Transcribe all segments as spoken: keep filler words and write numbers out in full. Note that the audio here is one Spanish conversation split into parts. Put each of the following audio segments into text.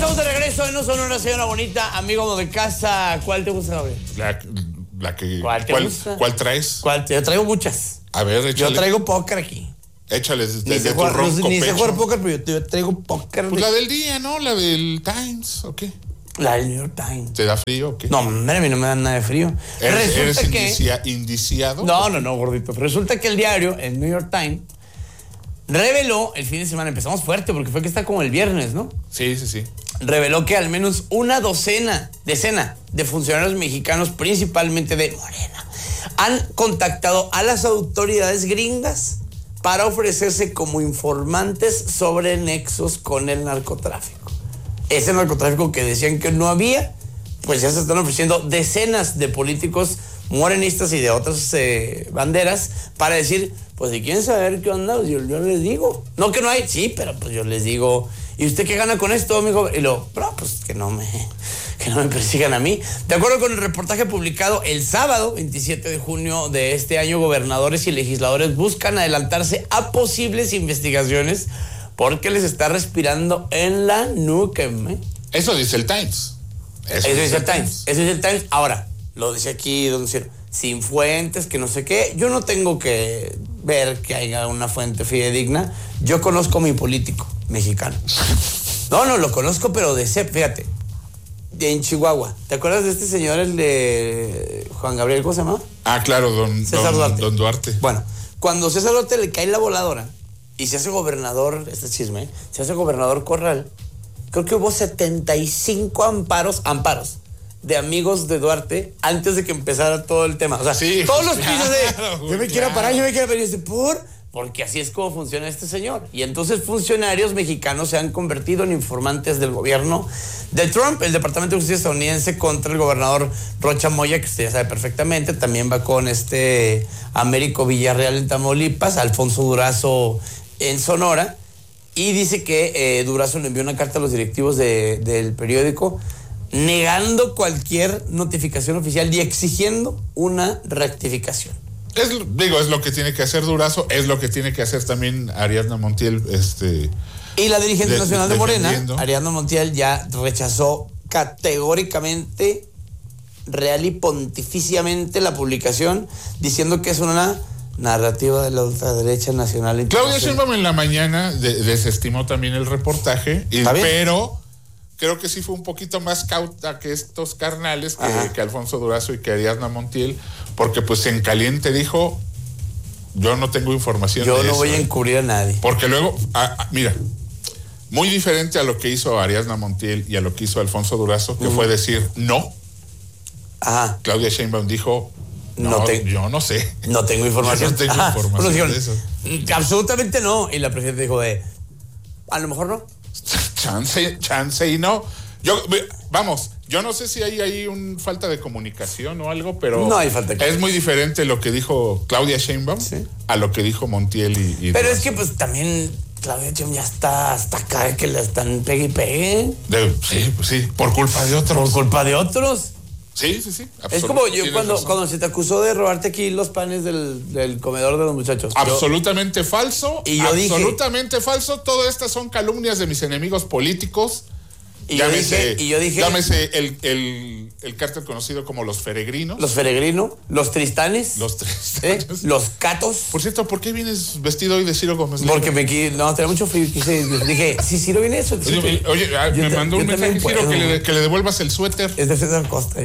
estamos de regreso en No Sonora, señora bonita, amigo de casa. ¿Cuál te gusta, Gabriel? La, la que... ¿Cuál te ¿cuál, gusta? ¿Cuál traes? ¿Cuál? Yo traigo muchas. A ver, échale. Yo traigo póker aquí. Échale desde, Ni sé tu jugar, no, ronco ni sé pecho. jugar póker, pero yo, yo traigo póker. Pues de... la del día, ¿no? La del Times, ¿o qué? La del New York Times. ¿Te da frío o qué? No, hombre, a mí no me da nada de frío. ¿Eres, Resulta eres que... indicia, indiciado? No, no, no, gordito. Resulta que el diario, el New York Times, reveló el fin de semana, empezamos fuerte porque fue que está como el viernes, ¿no? Sí, sí, sí. Reveló que al menos una docena, decena de funcionarios mexicanos, principalmente de Morena, han contactado a las autoridades gringas para ofrecerse como informantes sobre nexos con el narcotráfico. Ese narcotráfico que decían que no había, pues ya se están ofreciendo decenas de políticos morenistas y de otras eh, banderas para decir, pues si quieren saber qué onda, yo, yo les digo. No que no hay, sí, pero pues yo les digo. ¿Y usted qué gana con esto, amigo? Y lo, no, pues que no me, que no me persigan a mí. De acuerdo con el reportaje publicado el sábado, veintisiete de junio de este año, gobernadores y legisladores buscan adelantarse a posibles investigaciones porque les está respirando en la nuca, ¿eh? Eso dice el Times. Eso, Eso dice el Times. Times. Eso dice el Times. Ahora, lo dice aquí, don Ciro, sin fuentes, que no sé qué. Yo no tengo que ver que haya una fuente fidedigna. Yo conozco a mi político mexicano. No, no, lo conozco, pero de C E P, fíjate. En Chihuahua. ¿Te acuerdas de este señor, el de Juan Gabriel, ¿cómo se llama? Ah, claro, don, César don, Duarte. don Duarte. Bueno, cuando César Duarte le cae la voladora y se hace gobernador, este chisme, ¿eh? Se hace gobernador Corral, creo que hubo setenta y cinco amparos, amparos de amigos de Duarte antes de que empezara todo el tema. O sea, sí, todos los claro, pisos de claro, yo me quiero parar, yo me quiero parar. Y dice, ¿por? Porque así es como funciona este señor. Y entonces funcionarios mexicanos se han convertido en informantes del gobierno de Trump. El Departamento de Justicia estadounidense contra el gobernador Rocha Moya, que usted ya sabe perfectamente, también va con este Américo Villarreal en Tamaulipas, Alfonso Durazo en Sonora, y dice que eh, Durazo le envió una carta a los directivos de, del periódico negando cualquier notificación oficial y exigiendo una rectificación. Es, digo, es lo que tiene que hacer Durazo, es lo que tiene que hacer también Ariadna Montiel. Este, y la dirigente de, nacional de Morena, defendiendo. Ariadna Montiel, ya rechazó categóricamente, real y pontificiamente la publicación, diciendo que es una narrativa de la ultraderecha nacional. Claudia Sheinbaum en la mañana de, desestimó también el reportaje, y, pero creo que sí fue un poquito más cauta que estos carnales, que, que Alfonso Durazo y que Ariadna Montiel, porque pues en caliente dijo, yo no tengo información yo de no eso, voy a encubrir a nadie. Porque luego, a, a, mira, muy diferente a lo que hizo Ariadna Montiel y a lo que hizo Alfonso Durazo, que uh-huh. fue decir no. Ajá. Claudia Sheinbaum dijo, no, no te, yo no sé. No tengo información. Yo no tengo Ajá. información Dijeron, de eso. Absolutamente no. Y la presidenta dijo, eh, a lo mejor no. Chance, chance y no. Yo, vamos, yo no sé si hay ahí un falta de comunicación o algo, pero no hay falta de es muy diferente lo que dijo Claudia Sheinbaum, ¿sí?, a lo que dijo Montiel y, y pero demás. Es que pues también Claudia Sheinbaum ya está hasta acá, que le están pegue y pegue. De, sí, pues sí, por culpa de otros. Por culpa de otros. Sí, sí, sí. Es como yo cuando, cuando se te acusó de robarte aquí los panes del, del comedor de los muchachos. Absolutamente yo, falso. Y yo absolutamente dije, falso. Todas estas son calumnias de mis enemigos políticos. Y llámese, yo dije, y yo dije, llámese el, el, el cártel conocido como los Feregrinos. Los Feregrinos, los Tristanes. Los Tristanes. ¿Eh? Los Catos. Por cierto, ¿por qué vienes vestido hoy de Ciro Gómez? Porque me no, tenía mucho frío. Quise, dije, si Ciro viene eso. Oye, oye, oye yo me te, mandó un mensaje Ciro que le, que le devuelvas el suéter. Es de César Costa.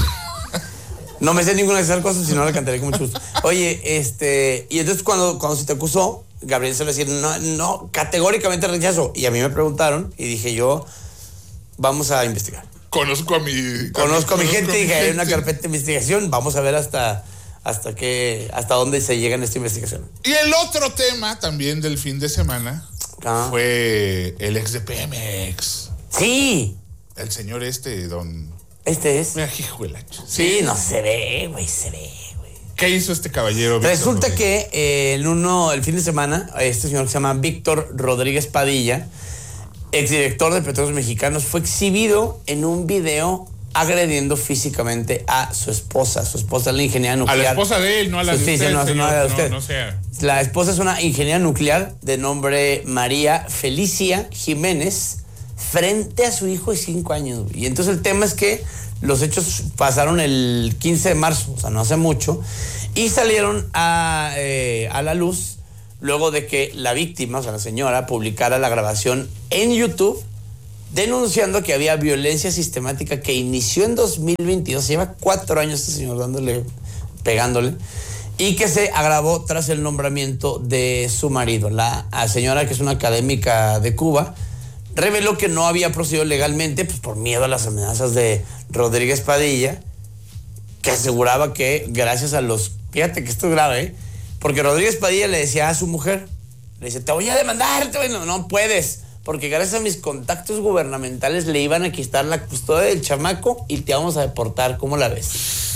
No me sé ninguna de esas cosas, si no la cantaré con mucho gusto. Oye, este, y entonces cuando, cuando se te acusó, Gabriel se lo decía, no, no, categóricamente rechazo. Y a mí me preguntaron y dije yo, vamos a investigar. Conozco a mi... Conozco a mi gente y dije, hay una carpeta de investigación, vamos a ver hasta, hasta qué, hasta dónde se llega en esta investigación. Y el otro tema también del fin de semana ah. fue el ex de Pemex. Sí. El señor este, don... Este es. Mira, hijuela. Sí, sí, no se ve, güey, se ve, güey. ¿Qué hizo este caballero? Resulta Víctor que eh, el, uno, el fin de semana, este señor que se llama Víctor Rodríguez Padilla, exdirector de Petróleos Mexicanos, fue exhibido en un video agrediendo físicamente a su esposa. Su esposa es la ingeniera nuclear. A la esposa de él, no a la de usted, no, señor, no, a la de no, usted. no sea. La esposa es una ingeniera nuclear de nombre María Felicia Jiménez frente a su hijo de cinco años. Y entonces el tema es que los hechos pasaron el quince de marzo, o sea, no hace mucho, y salieron a, eh, a la luz luego de que la víctima, o sea, la señora, publicara la grabación en YouTube denunciando que había violencia sistemática que inició en dos mil veintidós, lleva cuatro años este señor dándole, pegándole, y que se agravó tras el nombramiento de su marido. La señora, que es una académica de Cuba, reveló que no había procedido legalmente pues, por miedo a las amenazas de Rodríguez Padilla, que aseguraba que gracias a los... Fíjate que esto es grave, ¿eh? Porque Rodríguez Padilla le decía a su mujer, le dice, te voy a demandar, te voy a... No, no puedes, porque gracias a mis contactos gubernamentales le iban a quitar la custodia del chamaco y te vamos a deportar, ¿cómo la ves?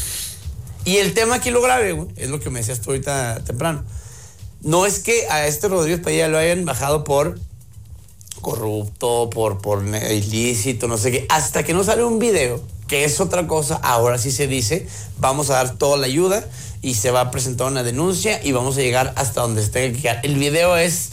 Y el tema aquí lo grave, güey, es lo que me decías tú ahorita temprano. No es que a este Rodríguez Padilla lo hayan bajado por corrupto, por, por ilícito, no sé qué, hasta que no sale un video, que es otra cosa, ahora sí se dice, vamos a dar toda la ayuda y se va a presentar una denuncia y vamos a llegar hasta donde se tenga que llegar. El video es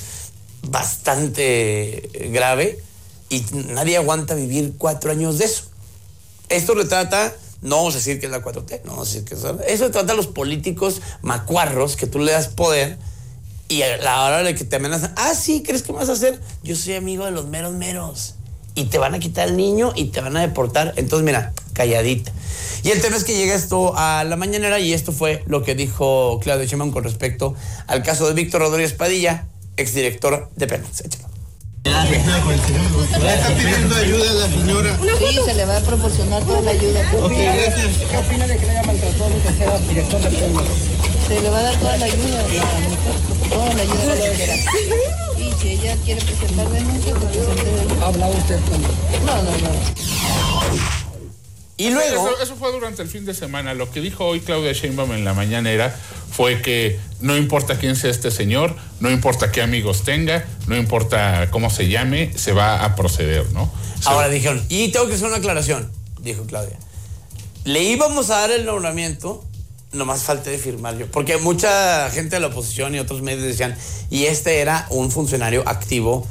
bastante grave y nadie aguanta vivir cuatro años de eso. Esto retrata, no vamos a decir que es la cuatro T, no vamos a decir que es... Eso retrata a los políticos macuarros que tú le das poder y a la hora de que te amenazan, ah, sí, ¿crees que me vas a hacer? Yo soy amigo de los meros meros. Y te van a quitar el niño y te van a deportar. Entonces, mira, calladita. Y el tema es que llega esto a la mañanera y esto fue lo que dijo Claudia Sheinbaum con respecto al caso de Víctor Rodríguez Padilla, exdirector de Pemex. Échalo. ¿Le está pidiendo ayuda a la señora? Sí, se le va a proporcionar toda la ayuda. Ok, gracias. ¿Qué opina de que le haya maltratado a que sea director de Pemex? Se le va a dar toda la ayuda, toda la ayuda que quiera. Y si ella quiere presentar denuncia, pues presente denuncia. ¿Ha hablado usted con No, no, no. Y luego... Eso, eso fue durante el fin de semana. Lo que dijo hoy Claudia Sheinbaum en la mañanera fue que no importa quién sea este señor, no importa qué amigos tenga, no importa cómo se llame, se va a proceder, ¿no? Ahora so, dijeron, y tengo que hacer una aclaración, dijo Claudia. Le íbamos a dar el nombramiento, nomás falta de firmar yo. Porque mucha gente de la oposición y otros medios decían, y este era un funcionario activo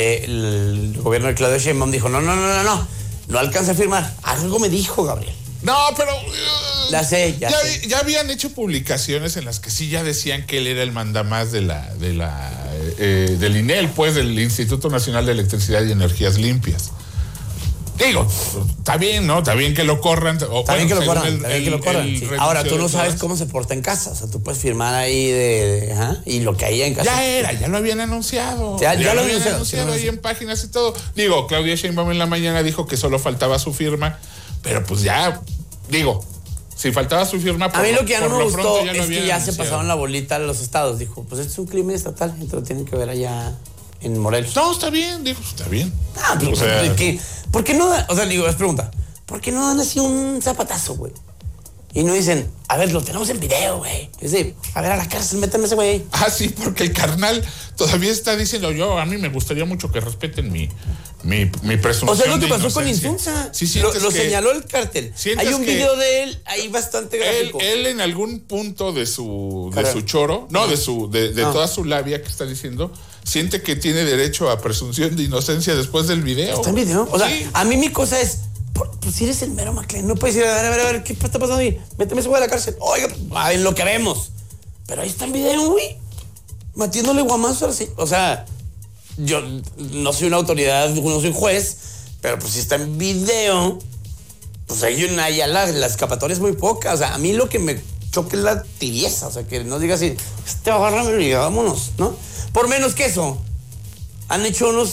del gobierno de Claudia Sheinbaum. Dijo, no, no, no, no, no. No alcanza a firmar. Algo me dijo, Gabriel. No, pero... Uh, la sé, ya, ya, sé. ya habían hecho publicaciones en las que sí ya decían que él era el mandamás de la, de la, eh, del I N E L, pues, del Instituto Nacional de Electricidad y Energías Limpias. Digo, está bien, ¿no? Está bien que lo corran. O, está bueno, bien que lo corran, el, está bien el, que lo corran. Sí. Ahora, tú no sabes cómo se porta en casa. O sea, tú puedes firmar ahí de... de ¿ah? Y lo que hay en casa. Ya era, ya lo habían anunciado. Ya, ya, ya lo habían anunciado, anunciado sí, ahí en páginas y todo. Digo, Claudia Sheinbaum en la mañana dijo que solo faltaba su firma, pero pues ya, digo, si faltaba su firma... Por a mí lo que ya no me gustó ya es que ya anunciado. Se pasaron la bolita a los estados. Dijo, pues esto es un crimen estatal, entonces lo tienen que ver allá en Morelos. No, está bien, dijo, está bien. Ah, pero, o sea, ¿qué? ¿Por qué no dan, o sea, digo, es pregunta, ¿por qué no dan así un zapatazo, güey? Y no dicen, a ver, lo tenemos en video, güey. Es decir, a ver, a la cárcel, métanme ese güey. Ah, sí, porque el carnal todavía está diciendo, yo, a mí me gustaría mucho que respeten mi, mi, mi presunción. O sea, lo que pasó inocencia. con Insunza. Sí, lo lo señaló el cártel. Hay un video de él ahí bastante gráfico. Él, él en algún punto de su, de su choro, no, de su, de, de no. toda su labia que está diciendo, siente que tiene derecho a presunción de inocencia después del video. ¿Está en video? O sea, sí. A mí mi cosa es, pues si eres el mero McLean, no puedes ir a ver, a ver, a ver, ¿qué está pasando ahí? Méteme ese güey a la cárcel. Oiga, a ver lo que vemos. Pero ahí está en video, güey. Matiéndole guamazo así. O sea, yo no soy una autoridad, no soy juez, pero pues si está en video, pues hay una, ya la, la escapatoria es muy poca. O sea, a mí lo que me choca es la tibieza. O sea, que no diga así, este agárrame y vámonos, ¿no? Por menos que eso, han hecho unos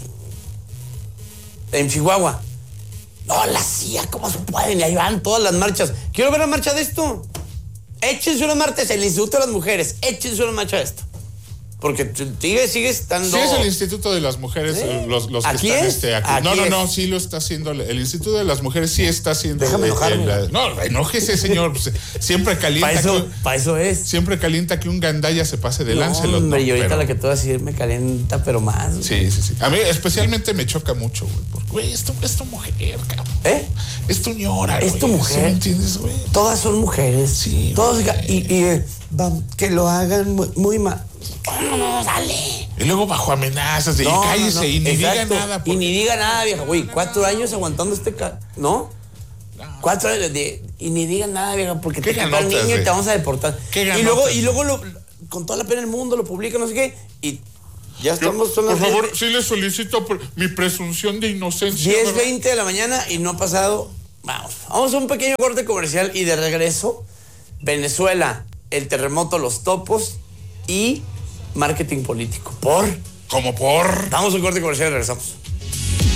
en Chihuahua. No, la C I A, ¿cómo se pueden? Y ahí van todas las marchas. Quiero ver la marcha de esto. Échense unas marchas, el Instituto de las Mujeres. Échense una marcha de esto. Porque sigue, sigue estando... Sí, es el Instituto de las Mujeres, ¿sí? los, los que ¿Aquí están es? este, aquí. ¿Aquí No, no, es? no, sí lo está haciendo. El Instituto de las Mujeres sí está haciendo... Déjame el, enojarme. el, no, enójese, señor. Siempre calienta... Para eso, que, pa eso es. Siempre calienta que un gandaya se pase de no, Lancelot. Hombre, no, y ahorita pero, la que te voy a decir me calienta, pero más. Sí, sí, sí. A mí especialmente me choca mucho, güey. Porque, güey, es tu, es tu mujer, cabrón. ¿Eh? Es tu ñora, Es güey. tu mujer. ¿Sí me entiendes, güey? Todas son mujeres. Sí, Todos, güey. y, y eh, va, que lo hagan muy, muy mal. No, no, dale. Y luego bajo amenazas de No, y cállese no, no. y ni Exacto. diga nada. Porque... Y ni diga nada, vieja. Güey, cuatro años aguantando este... Ca... ¿No? no. Cuatro años de... Y ni diga nada, vieja, porque te quita el niño de... y te vamos a deportar. Y luego, y luego lo, con toda la pena del mundo, lo publica, no sé qué, y ya estamos... Yo, por favor, diez, sí le solicito por mi presunción de inocencia. diez veinte de la mañana y no ha pasado... Vamos, vamos a un pequeño corte comercial y de regreso, Venezuela, el terremoto, los topos y marketing político. ¿Por? ¿Cómo por? Vamos a un corte comercial y regresamos.